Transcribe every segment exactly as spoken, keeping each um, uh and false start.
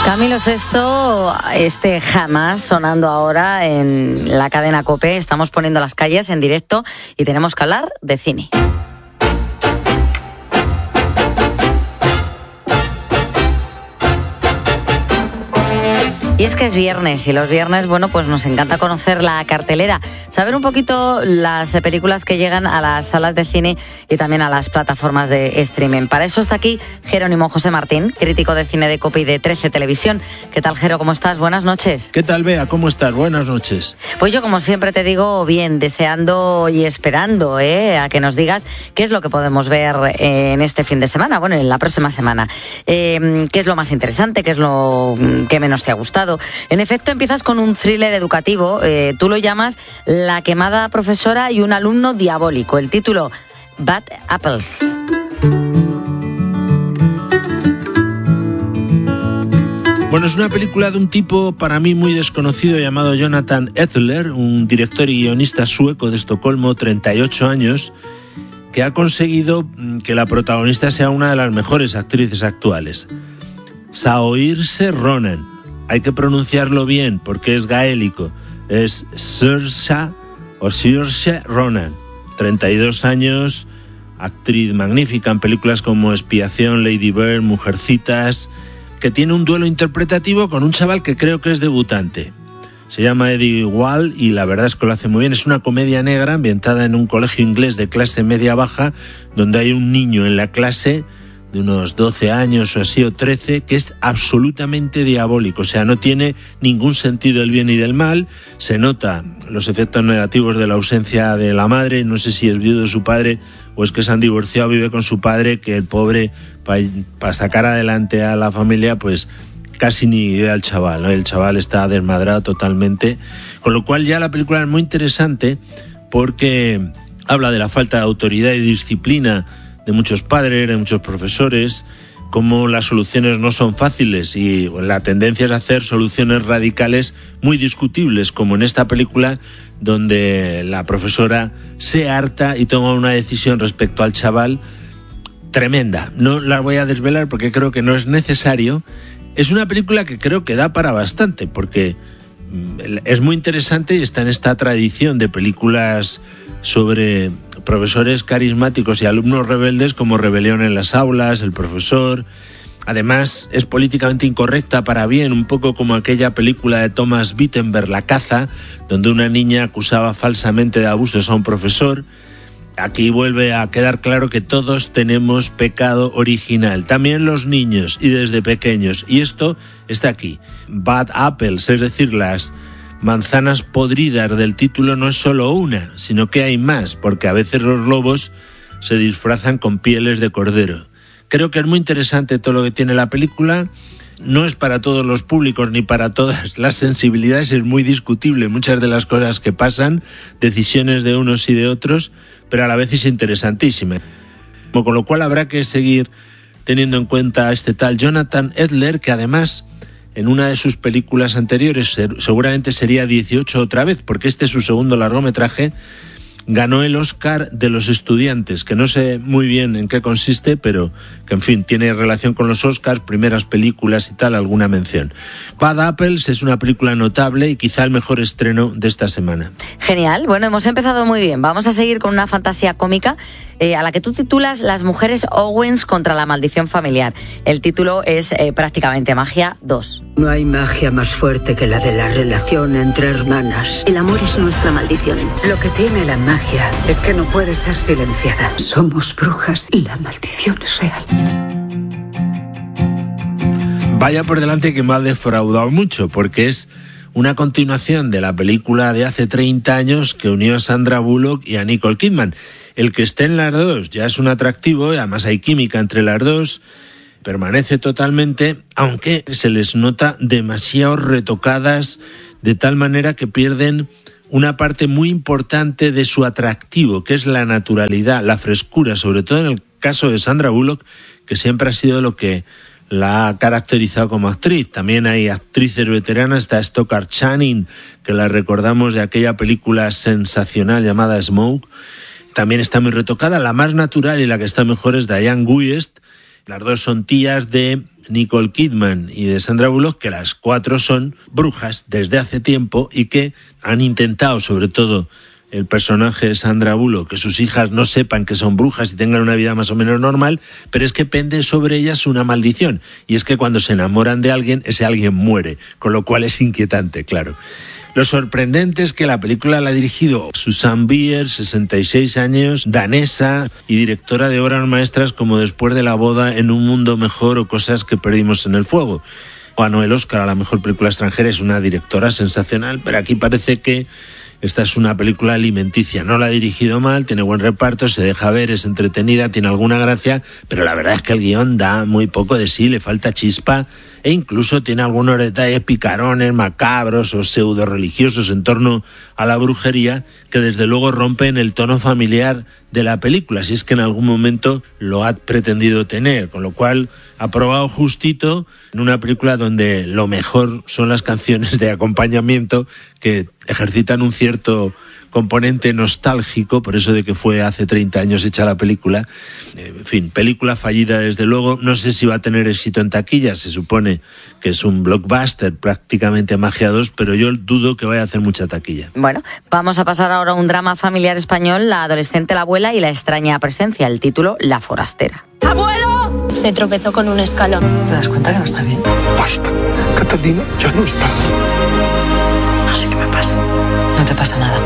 Camilo Sesto, este Jamás, sonando ahora en la cadena COPE. Estamos poniendo las calles en directo y tenemos que hablar de cine. Y es que es viernes y los viernes, bueno, pues nos encanta conocer la cartelera, saber un poquito las películas que llegan a las salas de cine y también a las plataformas de streaming. Para eso está aquí Jerónimo José Martín, crítico de cine de COPE y de trece Televisión. ¿Qué tal, Jero? ¿Cómo estás? Buenas noches. ¿Qué tal, Bea? ¿Cómo estás? Buenas noches. Pues yo, como siempre te digo, bien, deseando y esperando ¿eh? a que nos digas qué es lo que podemos ver en este fin de semana, bueno, en la próxima semana. Eh, ¿Qué es lo más interesante? ¿Qué es lo que menos te ha gustado? En efecto, empiezas con un thriller educativo. Eh, tú lo llamas La quemada profesora y un alumno diabólico. El título, Bad Apples. Bueno, es una película de un tipo para mí muy desconocido llamado Jonathan Edler, un director y guionista sueco de Estocolmo, treinta y ocho años, que ha conseguido que la protagonista sea una de las mejores actrices actuales. Saoirse Ronan. Hay que pronunciarlo bien porque es gaélico. Es Saoirse o Saoirse Ronan. treinta y dos años, actriz magnífica en películas como Expiación, Lady Bird, Mujercitas, que tiene un duelo interpretativo con un chaval que creo que es debutante. Se llama Eddie Wall y la verdad es que lo hace muy bien. Es una comedia negra ambientada en un colegio inglés de clase media-baja donde hay un niño en la clase de unos doce años o así, o trece, que es absolutamente diabólico, o sea, no tiene ningún sentido del bien y del mal. Se nota los efectos negativos de la ausencia de la madre, no sé si es viudo de su padre o es que se han divorciado, vive con su padre, que el pobre, para pa sacar adelante a la familia, pues casi ni ve al chaval, ¿no? El chaval está desmadrado totalmente, con lo cual ya la película es muy interesante porque habla de la falta de autoridad y disciplina de muchos padres, de muchos profesores, cómo las soluciones no son fáciles y la tendencia es hacer soluciones radicales muy discutibles, como en esta película donde la profesora se harta y toma una decisión respecto al chaval tremenda. No la voy a desvelar porque creo que no es necesario. Es una película que creo que da para bastante porque es muy interesante y está en esta tradición de películas sobre profesores carismáticos y alumnos rebeldes como Rebelión en las aulas, El profesor. Además, es políticamente incorrecta para bien, un poco como aquella película de Thomas Wittenberg, La caza, donde una niña acusaba falsamente de abusos a un profesor. Aquí vuelve a quedar claro que todos tenemos pecado original, también los niños y desde pequeños. Y esto está aquí. Bad Apples, es decir, las manzanas podridas del título no es solo una, sino que hay más, porque a veces los lobos se disfrazan con pieles de cordero. Creo que es muy interesante todo lo que tiene la película. No es para todos los públicos ni para todas las sensibilidades, es muy discutible muchas de las cosas que pasan, decisiones de unos y de otros, pero a la vez es interesantísima. Con lo cual habrá que seguir teniendo en cuenta a este tal Jonathan Edler, que además en una de sus películas anteriores, seguramente sería dieciocho otra vez, porque este es su segundo largometraje, ganó el Oscar de los estudiantes, que no sé muy bien en qué consiste, pero que en fin, tiene relación con los Oscars, primeras películas y tal, alguna mención. Bad Apples es una película notable y quizá el mejor estreno de esta semana. Genial, bueno, hemos empezado muy bien. Vamos a seguir con una fantasía cómica eh, a la que tú titulas Las mujeres Owens contra la maldición familiar. El título es eh, prácticamente Magia dos. No hay magia más fuerte que la de la relación entre hermanas. El amor es nuestra maldición. Lo que tiene la magia es que no puede ser silenciada. Somos brujas y la maldición es real. Vaya por delante que me ha defraudado mucho, porque es una continuación de la película de hace treinta años que unió a Sandra Bullock y a Nicole Kidman. El que esté en las dos ya es un atractivo, y además hay química entre las dos, permanece totalmente, aunque se les nota demasiado retocadas, de tal manera que pierden una parte muy importante de su atractivo, que es la naturalidad, la frescura, sobre todo en el caso de Sandra Bullock, que siempre ha sido lo que la ha caracterizado como actriz. También hay actrices veteranas, está Stockard Channing, que la recordamos de aquella película sensacional llamada Smoke. También está muy retocada. La más natural y la que está mejor es Diane Wiest. Las dos son tías de Nicole Kidman y de Sandra Bullock, que las cuatro son brujas desde hace tiempo y que han intentado, sobre todo el personaje de Sandra Bullock, que sus hijas no sepan que son brujas y tengan una vida más o menos normal, pero es que pende sobre ellas una maldición, y es que cuando se enamoran de alguien, ese alguien muere, con lo cual es inquietante, claro. Lo sorprendente es que la película la ha dirigido Susanne Bier, sesenta y seis años, danesa y directora de obras maestras como Después de la boda, En un mundo mejor o Cosas que perdimos en el fuego. Ganó el Oscar a la mejor película extranjera, es una directora sensacional, pero aquí parece que esta es una película alimenticia. No la ha dirigido mal, tiene buen reparto, se deja ver, es entretenida, tiene alguna gracia, pero la verdad es que el guión da muy poco de sí, le falta chispa e incluso tiene algunos detalles picarones, macabros o pseudo religiosos en torno a la brujería que desde luego rompen el tono familiar de la película, si es que en algún momento lo ha pretendido tener, con lo cual ha probado justito en una película donde lo mejor son las canciones de acompañamiento que ejercitan un cierto componente nostálgico, por eso de que fue hace treinta años hecha la película. En fin, película fallida desde luego, no sé si va a tener éxito en taquilla, se supone que es un blockbuster, prácticamente Magia dos, pero yo dudo que vaya a hacer mucha taquilla. Bueno, vamos a pasar ahora a un drama familiar español, La adolescente, la abuela y la extraña presencia, el título La forastera. ¡Abuelo! Se tropezó con un escalón. ¿Te das cuenta que no está bien? Basta, Catalina ya no está. No sé qué me pasa. No te pasa nada.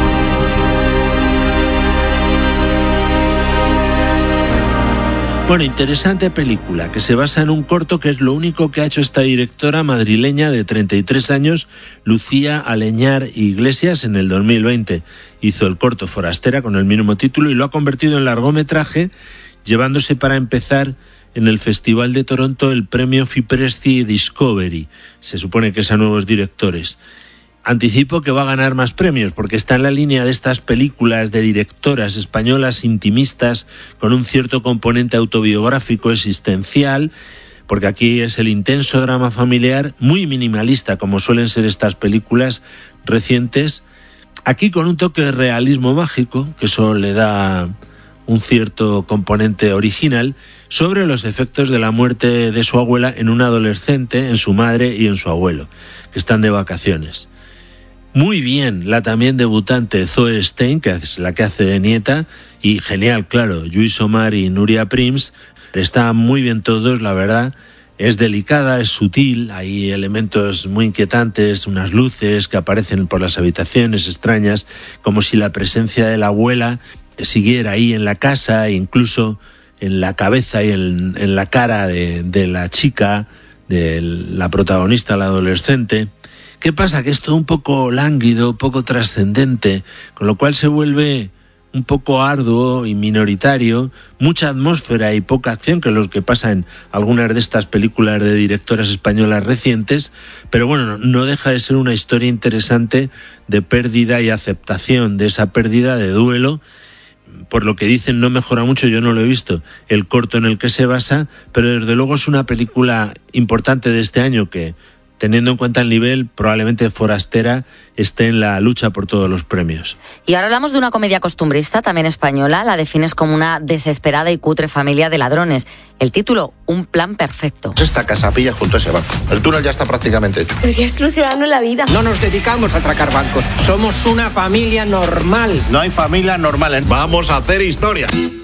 Bueno, interesante película que se basa en un corto que es lo único que ha hecho esta directora madrileña de treinta y tres años, Lucía Aleñar Iglesias, en el dos mil veinte. Hizo el corto Forastera con el mismo título y lo ha convertido en largometraje, llevándose para empezar en el Festival de Toronto el premio Fipresci Discovery. Se supone que es a nuevos directores. Anticipo que va a ganar más premios porque está en la línea de estas películas de directoras españolas intimistas con un cierto componente autobiográfico existencial, porque aquí es el intenso drama familiar muy minimalista como suelen ser estas películas recientes, aquí con un toque de realismo mágico, que eso le da un cierto componente original, sobre los efectos de la muerte de su abuela en un adolescente, en su madre y en su abuelo, que están de vacaciones. Muy bien, la también debutante Zoe Stein, que es la que hace de nieta, y genial, claro, Lluís Omar y Núria Prims, están muy bien todos, la verdad. Es delicada, es sutil, hay elementos muy inquietantes, unas luces que aparecen por las habitaciones extrañas, como si la presencia de la abuela siguiera ahí en la casa, e incluso en la cabeza y en, en la cara de, de la chica, de la protagonista, la adolescente. ¿Qué pasa? Que es todo un poco lánguido, poco trascendente, con lo cual se vuelve un poco arduo y minoritario, mucha atmósfera y poca acción, que es lo que pasa en algunas de estas películas de directoras españolas recientes, pero bueno, no deja de ser una historia interesante de pérdida y aceptación de esa pérdida, de duelo. Por lo que dicen no mejora mucho, yo no lo he visto, el corto en el que se basa, pero desde luego es una película importante de este año que, teniendo en cuenta el nivel, probablemente Forastera esté en la lucha por todos los premios. Y ahora hablamos de una comedia costumbrista, también española, la defines como una desesperada y cutre familia de ladrones. El título, Un plan perfecto. Esta casa pilla junto a ese banco. El túnel ya está prácticamente hecho. Podría solucionarnos la vida. No nos dedicamos a atracar bancos. Somos una familia normal. No hay familia normal, ¿eh? Vamos a hacer historia.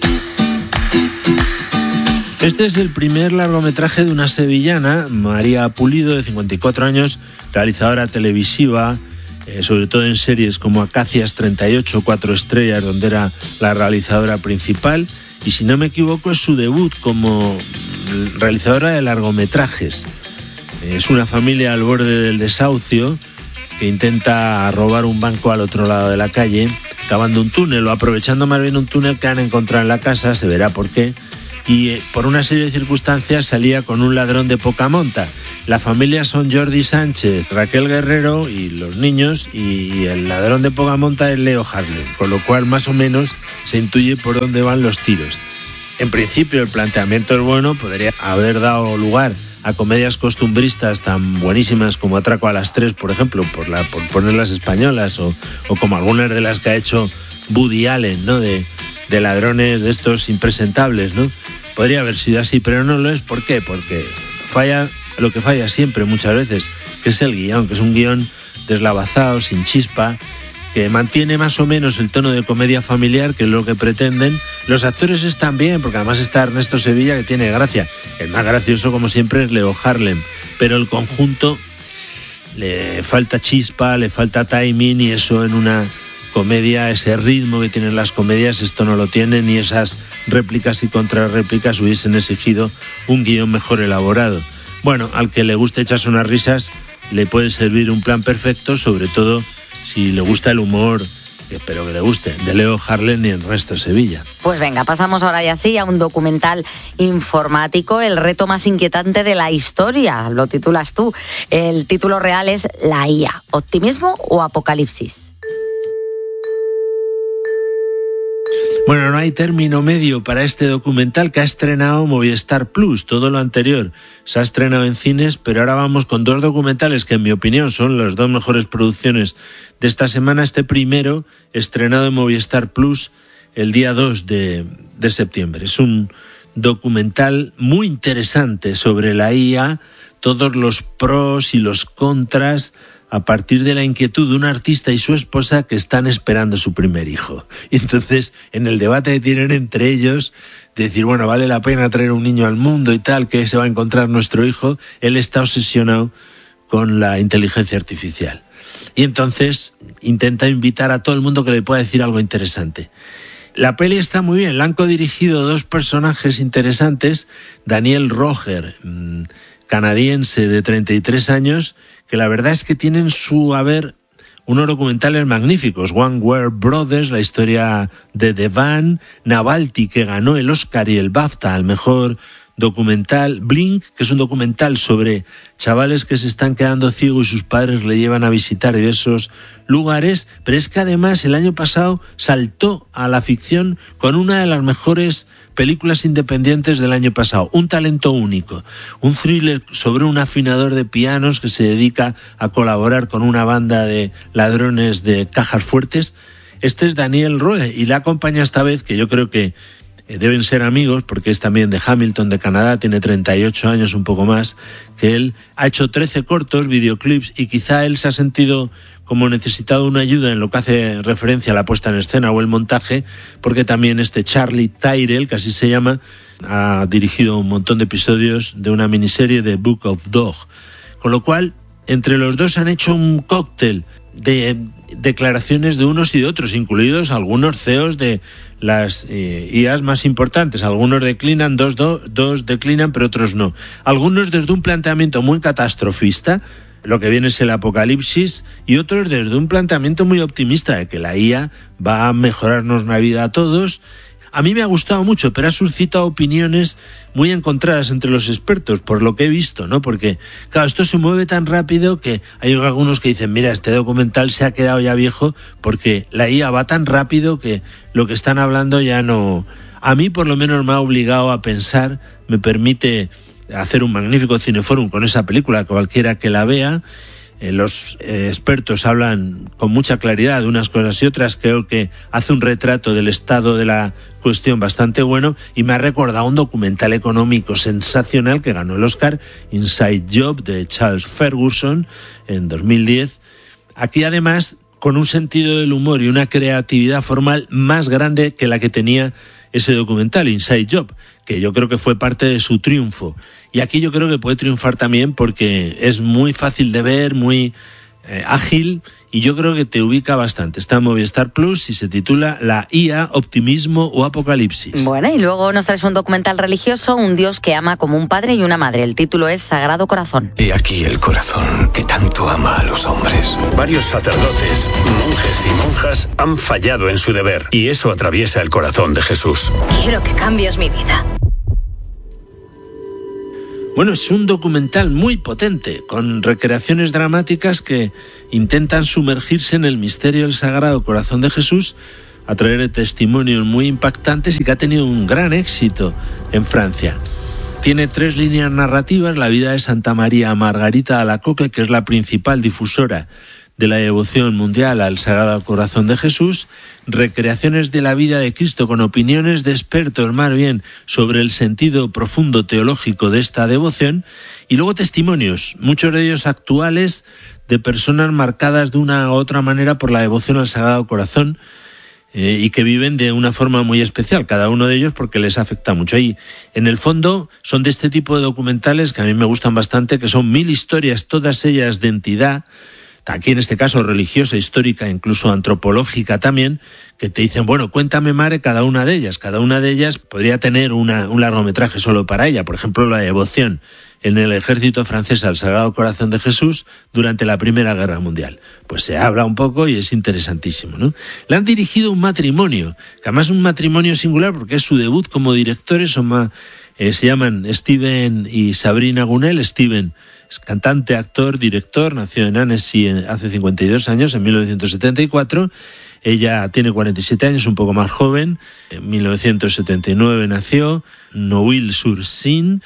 Este es el primer largometraje de una sevillana, María Pulido, de cincuenta y cuatro años, realizadora televisiva, eh, sobre todo en series como Acacias treinta y ocho, Cuatro estrellas, donde era la realizadora principal, y si no me equivoco es su debut como realizadora de largometrajes. Es una familia al borde del desahucio que intenta robar un banco al otro lado de la calle, cavando un túnel o aprovechando más bien un túnel que han encontrado en la casa, se verá por qué. Y eh, por una serie de circunstancias salía con un ladrón de poca monta. La familia son Jordi Sánchez, Raquel Guerrero y los niños, y el ladrón de poca monta es Leo Harlem, con lo cual más o menos se intuye por dónde van los tiros. En principio el planteamiento es bueno, podría haber dado lugar a comedias costumbristas tan buenísimas como Atraco a las tres, por ejemplo, por, la, por poner las españolas, o, o como algunas de las que ha hecho Woody Allen, ¿no? De, de ladrones de estos impresentables, ¿no? Podría haber sido así, pero no lo es. ¿Por qué? Porque falla lo que falla siempre muchas veces, que es el guión, que es un guión deslavazado, sin chispa, que mantiene más o menos el tono de comedia familiar, que es lo que pretenden. Los actores están bien, porque además está Ernesto Sevilla, que tiene gracia. El más gracioso, como siempre, es Leo Harlem, pero el conjunto le falta chispa, le falta timing, y eso en una comedia, ese ritmo que tienen las comedias, esto no lo tiene, ni esas réplicas y contrarréplicas hubiesen exigido un guión mejor elaborado. Bueno, al que le guste echarse unas risas, le puede servir un plan perfecto, sobre todo si le gusta el humor, que espero que le guste, de Leo Harlem y Ernesto Sevilla. Pues venga, pasamos ahora ya sí a un documental informático, el reto más inquietante de la historia, lo titulas tú. El título real es La I A, ¿optimismo o apocalipsis? Bueno, no hay término medio para este documental que ha estrenado Movistar Plus. Todo lo anterior se ha estrenado en cines, pero ahora vamos con dos documentales que, en mi opinión, son las dos mejores producciones de esta semana. Este primero, estrenado en Movistar Plus el día dos de, de septiembre. Es un documental muy interesante sobre la I A, todos los pros y los contras, a partir de la inquietud de un artista y su esposa que están esperando su primer hijo. Y entonces, en el debate que tienen entre ellos, de decir, bueno, vale la pena traer un niño al mundo y tal, que se va a encontrar nuestro hijo, él está obsesionado con la inteligencia artificial. Y entonces intenta invitar a todo el mundo que le pueda decir algo interesante. La peli está muy bien, la han codirigido dos personajes interesantes, Daniel Roger, canadiense de treinta y tres años, que la verdad es que tienen su haber unos documentales magníficos. One Where Brothers, la historia de The Van, Navalny, que ganó el Oscar y el BAFTA al mejor documental, Blink, que es un documental sobre chavales que se están quedando ciegos y sus padres le llevan a visitar diversos lugares, pero es que además el año pasado saltó a la ficción con una de las mejores películas independientes del año pasado, Un talento único, un thriller sobre un afinador de pianos que se dedica a colaborar con una banda de ladrones de cajas fuertes. Este es Daniel Roe y la acompaña esta vez, que yo creo que deben ser amigos, porque es también de Hamilton, de Canadá, tiene treinta y ocho años, un poco más que él, ha hecho trece cortos, videoclips, y quizá él se ha sentido como necesitado una ayuda en lo que hace referencia a la puesta en escena o el montaje, porque también este Charlie Tyrell, que así se llama, ha dirigido un montón de episodios de una miniserie de Book of Dog. Con lo cual, entre los dos han hecho un cóctel de declaraciones de unos y de otros, incluidos algunos C E Os de las eh, I As más importantes. Algunos declinan, dos, do, dos declinan, pero otros no. Algunos desde un planteamiento muy catastrofista, lo que viene es el apocalipsis, y otros desde un planteamiento muy optimista de que la I A va a mejorarnos la vida a todos. A mí me ha gustado mucho, pero ha suscitado opiniones muy encontradas entre los expertos, por lo que he visto, ¿no? Porque, claro, esto se mueve tan rápido que hay algunos que dicen, mira, este documental se ha quedado ya viejo porque la I A va tan rápido que lo que están hablando ya no... A mí, por lo menos, me ha obligado a pensar, me permite hacer un magnífico cineforum con esa película, cualquiera que la vea. Eh, los eh, expertos hablan con mucha claridad de unas cosas y otras. Creo que hace un retrato del estado de la cuestión bastante bueno, y me ha recordado un documental económico sensacional que ganó el Oscar, Inside Job, de Charles Ferguson, en dos mil diez. Aquí, además, con un sentido del humor y una creatividad formal más grande que la que tenía ese documental, Inside Job, que yo creo que fue parte de su triunfo. Y aquí yo creo que puede triunfar también porque es muy fácil de ver, muy eh, ágil, y yo creo que te ubica bastante. Está en Movistar Plus y se titula La I A, optimismo o apocalipsis. Bueno, y luego nos traes un documental religioso, un Dios que ama como un padre y una madre. El título es Sagrado Corazón. He aquí el corazón que tanto ama a los hombres. Varios sacerdotes, monjes y monjas han fallado en su deber, y eso atraviesa el corazón de Jesús. Quiero que cambies mi vida. Bueno, es un documental muy potente, con recreaciones dramáticas que intentan sumergirse en el misterio del Sagrado Corazón de Jesús, a través de testimonios muy impactantes, y que ha tenido un gran éxito en Francia. Tiene tres líneas narrativas: la vida de Santa María Margarita Alacoque, que es la principal difusora de la devoción mundial al Sagrado Corazón de Jesús, recreaciones de la vida de Cristo con opiniones de expertos más bien sobre el sentido profundo teológico de esta devoción, y luego testimonios, muchos de ellos actuales, de personas marcadas de una u otra manera por la devoción al Sagrado Corazón, eh, y que viven de una forma muy especial, cada uno de ellos porque les afecta mucho. Y en el fondo son de este tipo de documentales que a mí me gustan bastante, que son mil historias, todas ellas de entidad, aquí en este caso religiosa, histórica, incluso antropológica también, que te dicen, bueno, cuéntame, Mare, cada una de ellas. Cada una de ellas podría tener una, un largometraje solo para ella. Por ejemplo, la devoción en el ejército francés al Sagrado Corazón de Jesús durante la Primera Guerra Mundial. Pues se habla un poco y es interesantísimo, ¿no? Le han dirigido un matrimonio, que además es un matrimonio singular porque es su debut como directores, son más, eh, se llaman Steven y Sabrina Gunel. Steven es cantante, actor, director, nació en Annecy hace cincuenta y dos años, en mil novecientos setenta y cuatro. Ella tiene cuarenta y siete años, un poco más joven. En mil novecientos setenta y nueve nació, Nouville-sur-Seine,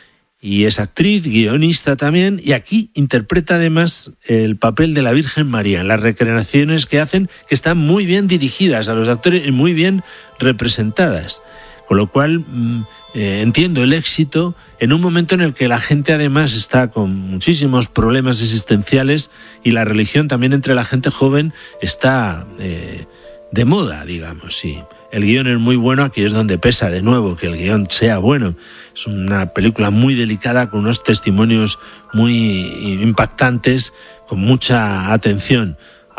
y es actriz, guionista también, y aquí interpreta además el papel de la Virgen María en las recreaciones que hacen, que están muy bien dirigidas a los actores y muy bien representadas. Con lo cual eh, entiendo el éxito en un momento en el que la gente además está con muchísimos problemas existenciales y la religión también entre la gente joven está eh, de moda, digamos, sí. El guión es muy bueno, aquí es donde pesa de nuevo que el guión sea bueno. Es una película muy delicada con unos testimonios muy impactantes, con mucha atención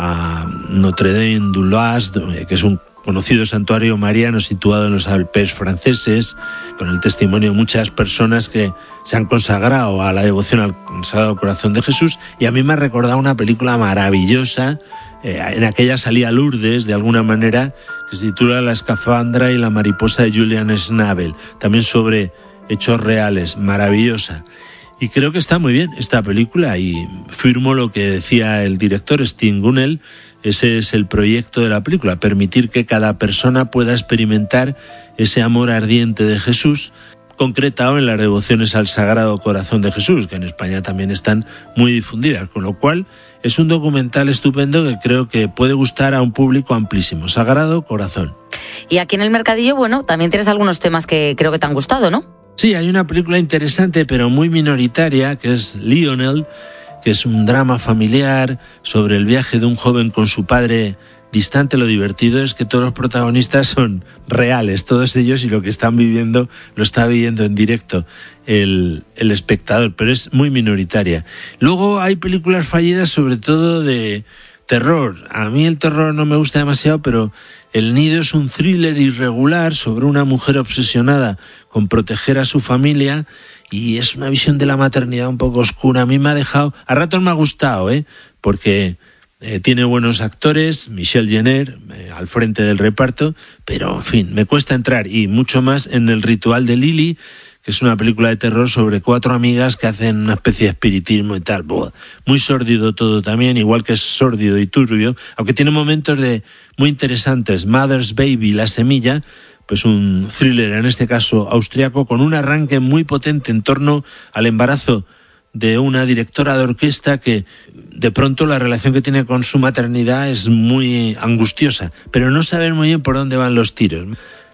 a Notre Dame du Loas, que es un conocido santuario mariano situado en los Alpes franceses, con el testimonio de muchas personas que se han consagrado a la devoción al Sagrado Corazón de Jesús, y a mí me ha recordado una película maravillosa, eh, en aquella salía Lourdes, de alguna manera, que se titula La escafandra y la mariposa de Julian Schnabel, también sobre hechos reales, maravillosa. Y creo que está muy bien esta película, y firmo lo que decía el director Steven Gunel. Ese es el proyecto de la película, permitir que cada persona pueda experimentar ese amor ardiente de Jesús, concretado en las devociones al Sagrado Corazón de Jesús, que en España también están muy difundidas, con lo cual es un documental estupendo que creo que puede gustar a un público amplísimo. Sagrado Corazón. Y aquí en el Mercadillo, bueno, también tienes algunos temas que creo que te han gustado, ¿no? Sí, hay una película interesante pero muy minoritaria, que es Lionel, que es un drama familiar sobre el viaje de un joven con su padre distante. Lo divertido es que todos los protagonistas son reales, todos ellos, y lo que están viviendo lo está viviendo en directo el, el espectador, pero es muy minoritaria. Luego hay películas fallidas, sobre todo de terror. A mí el terror no me gusta demasiado, pero El Nido es un thriller irregular sobre una mujer obsesionada con proteger a su familia, y es una visión de la maternidad un poco oscura. A mí me ha dejado, a ratos me ha gustado, ¿eh? porque eh, tiene buenos actores, Michelle Jenner eh, al frente del reparto, pero en fin, me cuesta entrar, y mucho más en El ritual de Lily, que es una película de terror sobre cuatro amigas que hacen una especie de espiritismo y tal. Buah, muy sórdido todo también, igual que es sórdido y turbio, aunque tiene momentos de muy interesantes. Mother's Baby, La semilla, pues un thriller, en este caso austriaco, con un arranque muy potente en torno al embarazo de una directora de orquesta que de pronto la relación que tiene con su maternidad es muy angustiosa, pero no saben muy bien por dónde van los tiros.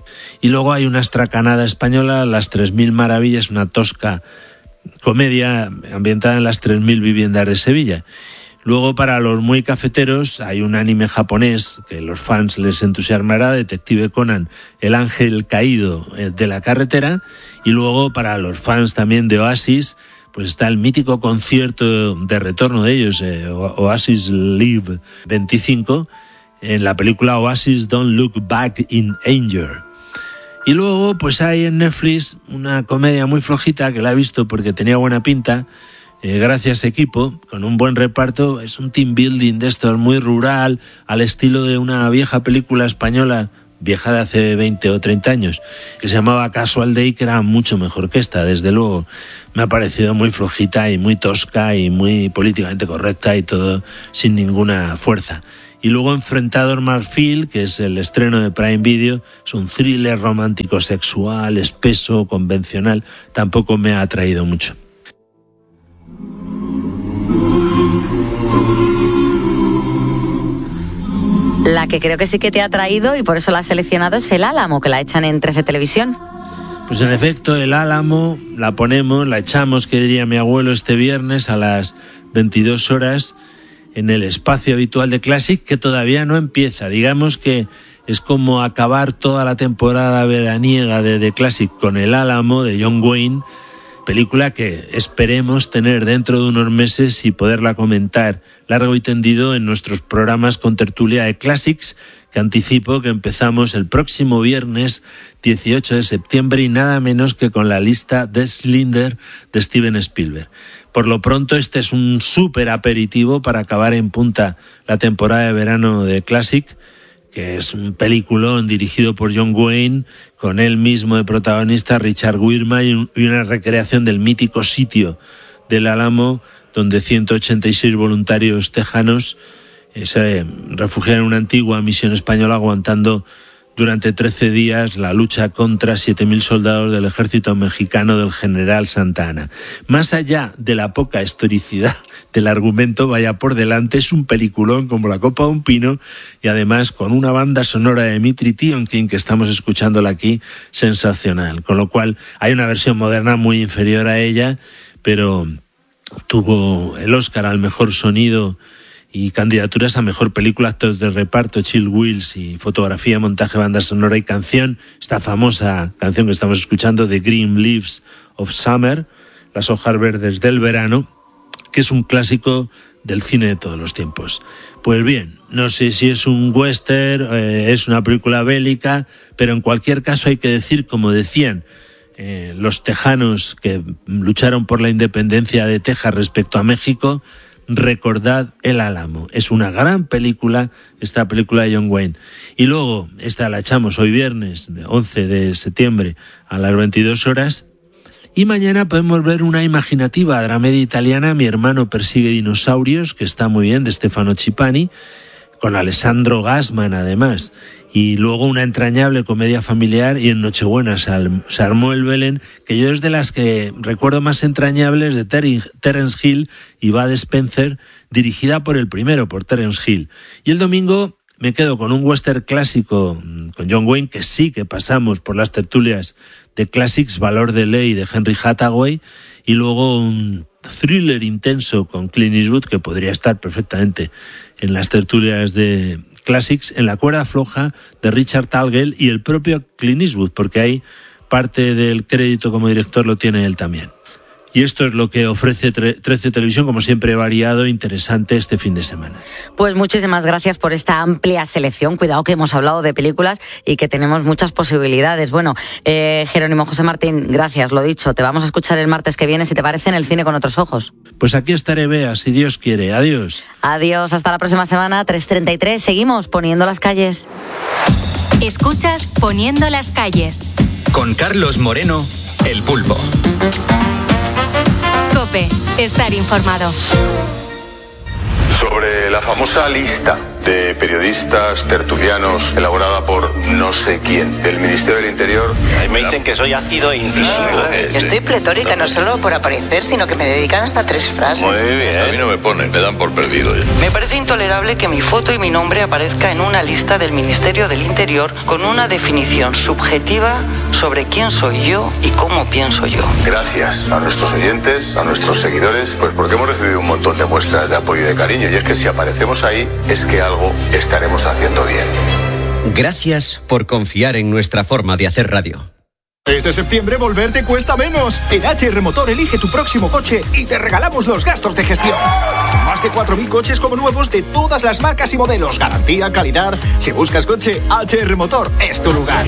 Y luego hay una estracanada española, Las tres mil maravillas, una tosca comedia ambientada en las tres mil viviendas de Sevilla. Luego, para los muy cafeteros, hay un anime japonés que a los fans les entusiasmará, Detective Conan, El ángel caído de la carretera. Y luego, para los fans también de Oasis, pues está el mítico concierto de retorno de ellos, eh, Oasis Live veinticinco, en la película Oasis Don't Look Back in Anger. Y luego pues hay en Netflix una comedia muy flojita que la he visto porque tenía buena pinta, eh, gracias equipo, con un buen reparto. Es un team building de estos muy rural, al estilo de una vieja película española, vieja de hace veinte o treinta años, que se llamaba Casual Day, que era mucho mejor que esta, desde luego. Me ha parecido muy flojita y muy tosca y muy políticamente correcta y todo sin ninguna fuerza. Y luego Enfrentador Marfil, que es el estreno de Prime Video, es un thriller romántico sexual, espeso, convencional, tampoco me ha atraído mucho. La que creo que sí que te ha traído y por eso la has seleccionado es El Álamo, que la echan en trece Televisión. Pues en efecto, El Álamo la ponemos, la echamos, que diría mi abuelo, este viernes a las veintidós horas en el espacio habitual de Classic, que todavía no empieza. Digamos que es como acabar toda la temporada veraniega de The Classic con El Álamo de John Wayne, película que esperemos tener dentro de unos meses y poderla comentar largo y tendido en nuestros programas con tertulia de Classics, que anticipo que empezamos el próximo viernes dieciocho de septiembre y nada menos que con la lista de Schindler de Steven Spielberg. Por lo pronto este es un súper aperitivo para acabar en punta la temporada de verano de Classic, que es un peliculón dirigido por John Wayne, con él mismo de protagonista, Richard Widmark, y una recreación del mítico sitio del Álamo, donde ciento ochenta y seis voluntarios tejanos se refugiaron en una antigua misión española aguantando durante trece días la lucha contra siete mil soldados del ejército mexicano del general Santa Anna. Más allá de la poca historicidad del argumento, vaya por delante, es un peliculón como la copa de un pino, y además con una banda sonora de Dmitri Tiomkin, que estamos escuchándola aquí, sensacional. Con lo cual hay una versión moderna muy inferior a ella, pero tuvo el Oscar al mejor sonido y candidaturas a mejor película, actores de reparto, Chill Wills, y fotografía, montaje, banda sonora y canción. Esta famosa canción que estamos escuchando, The Green Leaves of Summer, las hojas verdes del verano, que es un clásico del cine de todos los tiempos. Pues bien, no sé si es un western, eh, es una película bélica, pero en cualquier caso hay que decir, como decían eh, los tejanos que lucharon por la independencia de Texas respecto a México, recordad El Álamo. Es una gran película, esta película de John Wayne. Y luego, esta la echamos hoy viernes, once de septiembre, a las veintidós horas. Y mañana podemos ver una imaginativa dramedia italiana, Mi hermano persigue dinosaurios, que está muy bien, de Stefano Cipani, con Alessandro Gassman además. Y luego una entrañable comedia familiar, y en Nochebuena se, se armó el Belén, que yo es de las que recuerdo más entrañables, de Ter- Terence Hill y Bud Spencer, dirigida por el primero, por Terence Hill. Y el domingo me quedo con un western clásico con John Wayne, que sí que pasamos por las tertulias de Classics, Valor de Ley de Henry Hathaway, y luego un thriller intenso con Clint Eastwood, que podría estar perfectamente en las tertulias de Classics, en La cuerda floja de Richard Talgell y el propio Clint Eastwood, porque ahí parte del crédito como director lo tiene él también. Y esto es lo que ofrece trece Televisión, como siempre variado, interesante este fin de semana. Pues muchísimas gracias por esta amplia selección. Cuidado que hemos hablado de películas y que tenemos muchas posibilidades. Bueno, eh, Jerónimo José Martín, gracias, lo dicho. Te vamos a escuchar el martes que viene, si te parece, en El cine con otros ojos. Pues aquí estaré, Bea, si Dios quiere. Adiós. Adiós, hasta la próxima semana, tres treinta y tres. Seguimos poniendo las calles. Escuchas Poniendo las calles. Con Carlos Moreno, El Pulpo. COPE, estar informado. Sobre la famosa lista de periodistas tertulianos elaborada por no sé quién del Ministerio del Interior. Ahí me dicen que soy ácido e incisivo. Estoy pletórica, no solo por aparecer, sino que me dedican hasta tres frases. Muy bien. A mí no me ponen, me dan por perdido ya. Me parece intolerable que mi foto y mi nombre aparezca en una lista del Ministerio del Interior con una definición subjetiva sobre quién soy yo y cómo pienso yo. Gracias a nuestros oyentes, a nuestros seguidores, pues porque hemos recibido un montón de muestras de apoyo y de cariño, y es que si aparecemos ahí es que algo estaremos haciendo bien. Gracias por confiar en nuestra forma de hacer radio. Este septiembre volver te cuesta menos. En H R Motor elige tu próximo coche y te regalamos los gastos de gestión. Más de cuatro mil coches como nuevos de todas las marcas y modelos. Garantía, calidad. Si buscas coche, H R Motor es tu lugar.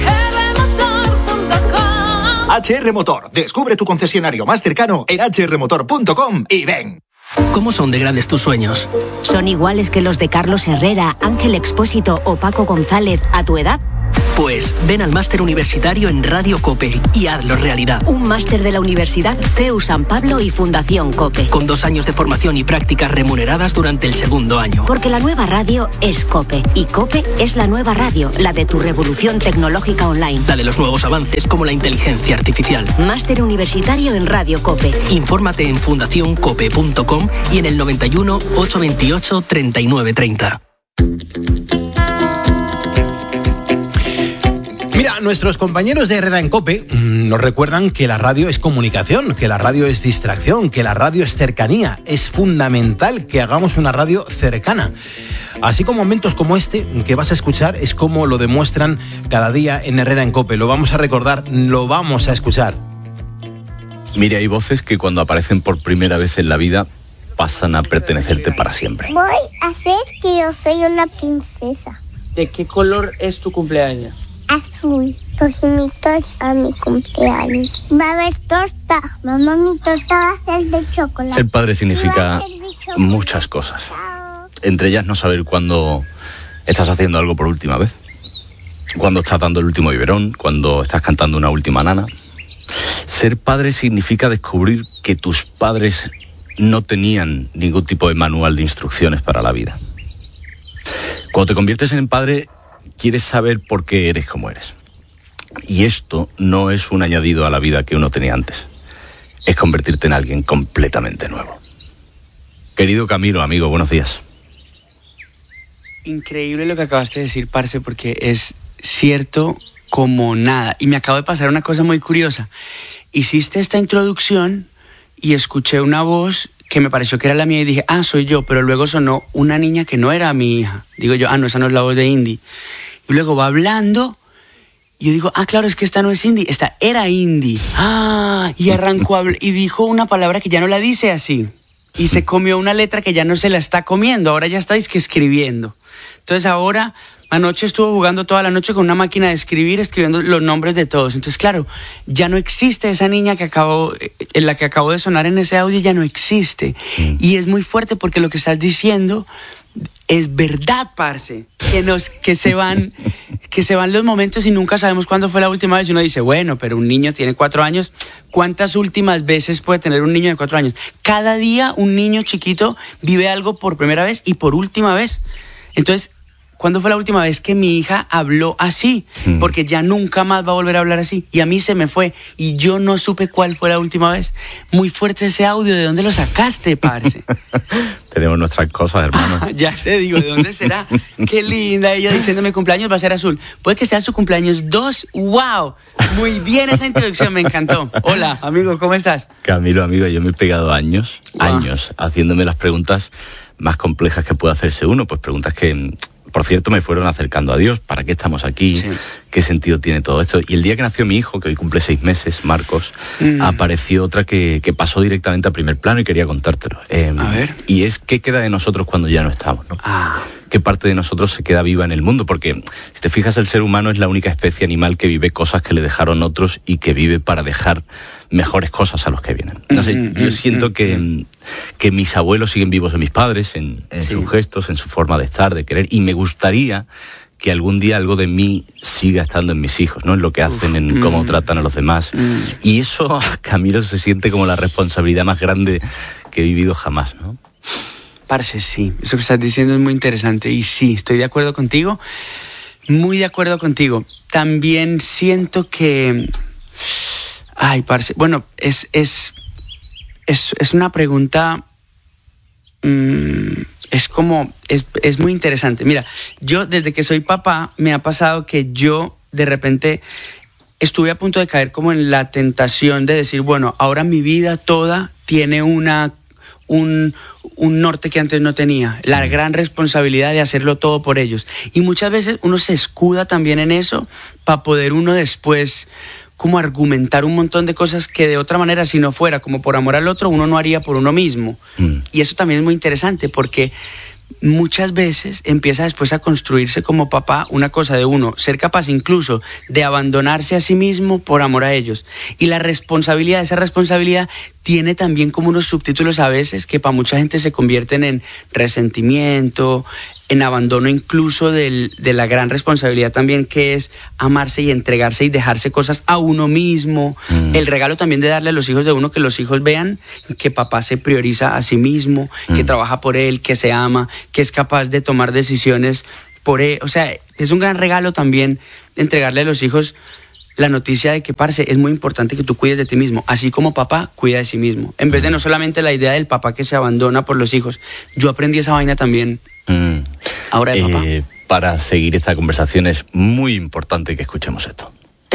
H R Motor. Descubre tu concesionario más cercano en h r motor punto com y ven. ¿Cómo son de grandes tus sueños? ¿Son iguales que los de Carlos Herrera, Ángel Expósito o Paco González a tu edad? Pues ven al máster universitario en Radio COPE y hazlo realidad. Un máster de la Universidad C E U San Pablo y Fundación COPE. Con dos años de formación y prácticas remuneradas durante el segundo año. Porque la nueva radio es COPE y COPE es la nueva radio, la de tu revolución tecnológica online. La de los nuevos avances como la inteligencia artificial. Máster universitario en Radio COPE. Infórmate en fundación cope punto com y en el noventa y uno, ochocientos veintiocho, treinta y nueve treinta. nuestros compañeros de Herrera en COPE mmm, nos recuerdan que la radio es comunicación, que la radio es distracción, que la radio es cercanía. Es fundamental que hagamos una radio cercana. Así como momentos como este que vas a escuchar es como lo demuestran cada día en Herrera en COPE. Lo vamos a recordar, lo vamos a escuchar. Mire, hay voces que cuando aparecen por primera vez en la vida pasan a pertenecerte para siempre. Voy a hacer que yo soy una princesa. ¿De qué color es tu cumpleaños? Azul. Los invito a mi cumpleaños. Va a haber torta. Mamá, mi torta va a ser de chocolate. Ser padre significa muchas cosas. Entre ellas no saber cuándo estás haciendo algo por última vez. Cuándo estás dando el último biberón. Cuándo estás cantando una última nana. Ser padre significa descubrir que tus padres no tenían ningún tipo de manual de instrucciones para la vida. Cuando te conviertes en padre, quieres saber por qué eres como eres. Y esto no es un añadido a la vida que uno tenía antes. Es convertirte en alguien completamente nuevo. Querido Camilo, amigo, buenos días. Increíble lo que acabaste de decir, parce, porque es cierto como nada. Y me acaba de pasar una cosa muy curiosa. Hiciste esta introducción y escuché una voz que me pareció que era la mía y dije, ah, soy yo, pero luego sonó una niña que no era mi hija. Digo yo, ah, no, esa no es la voz de Indy. Y luego va hablando y yo digo, ah, claro, es que esta no es Indy, esta era Indy. Ah, y arrancó a habl- y dijo una palabra que ya no la dice así. Y se comió una letra que ya no se la está comiendo, ahora ya estáis que escribiendo. Entonces ahora, anoche estuvo jugando toda la noche con una máquina de escribir, escribiendo los nombres de todos. Entonces, claro, ya no existe esa niña que acabó, en la que acabó de sonar en ese audio, ya no existe. Mm. Y es muy fuerte porque lo que estás diciendo es verdad, parce. Que, nos, que, se van, que se van los momentos y nunca sabemos cuándo fue la última vez. Y uno dice, bueno, pero un niño tiene cuatro años. ¿Cuántas últimas veces puede tener un niño de cuatro años? Cada día un niño chiquito vive algo por primera vez y por última vez. Entonces, ¿cuándo fue la última vez que mi hija habló así? Mm. Porque ya nunca más va a volver a hablar así. Y a mí se me fue. Y yo no supe cuál fue la última vez. Muy fuerte ese audio. ¿De dónde lo sacaste, parce? Tenemos nuestras cosas, hermano. Ah, ya sé, digo, ¿de dónde será? Qué linda ella diciéndome cumpleaños va a ser azul. Puede que sea su cumpleaños dos. ¡Wow! Muy bien esa introducción, me encantó. Hola, amigo, ¿cómo estás? Camilo, amigo, yo me he pegado años, wow. años, haciéndome las preguntas más complejas que puede hacerse uno. Pues preguntas que, por cierto, me fueron acercando a Dios. ¿Para qué estamos aquí? Sí. ¿Qué sentido tiene todo esto? Y el día que nació mi hijo, que hoy cumple seis meses, Marcos, mm. apareció otra que, que pasó directamente a primer plano y quería contártelo. Eh, a ver. Y es qué queda de nosotros cuando ya no estamos, ¿no? Ah. ¿Qué parte de nosotros se queda viva en el mundo? Porque, si te fijas, el ser humano es la única especie animal que vive cosas que le dejaron otros y que vive para dejar mejores cosas a los que vienen. Entonces, mm, yo mm, siento mm, que, mm. que mis abuelos siguen vivos en mis padres, en, en sí. sus gestos, en su forma de estar, de querer, y me gustaría que algún día algo de mí siga estando en mis hijos, ¿no? En lo que hacen, en mm. cómo tratan a los demás. Mm. Y eso, Camilo, se siente como la responsabilidad más grande que he vivido jamás, ¿no? Parce, sí, eso que estás diciendo es muy interesante y sí, estoy de acuerdo contigo, muy de acuerdo contigo. También siento que, ay, parce, bueno, es, es, es, es una pregunta, mmm, es como, es, es muy interesante. Mira, yo desde que soy papá me ha pasado que yo de repente estuve a punto de caer como en la tentación de decir, bueno, ahora mi vida toda tiene una... Un, un norte que antes no tenía, la gran responsabilidad de hacerlo todo por ellos. Y muchas veces uno se escuda también en eso para poder uno después como argumentar un montón de cosas que de otra manera, si no fuera como por amor al otro, uno no haría por uno mismo. Mm. Y eso también es muy interesante porque muchas veces empieza después a construirse como papá una cosa de uno, ser capaz incluso de abandonarse a sí mismo por amor a ellos. Y la responsabilidad, esa responsabilidad tiene también como unos subtítulos a veces que para mucha gente se convierten en resentimiento, en abandono incluso del, de la gran responsabilidad también que es amarse y entregarse y dejarse cosas a uno mismo. Mm. El regalo también de darle a los hijos de uno, que los hijos vean que papá se prioriza a sí mismo, mm. que trabaja por él, que se ama, que es capaz de tomar decisiones por él. O sea, es un gran regalo también entregarle a los hijos la noticia de que, parce, es muy importante que tú cuides de ti mismo, así como papá cuida de sí mismo. En vez de no solamente la idea del papá que se abandona por los hijos. Yo aprendí esa vaina también mm. ahora de papá. Eh, para seguir esta conversación es muy importante que escuchemos esto.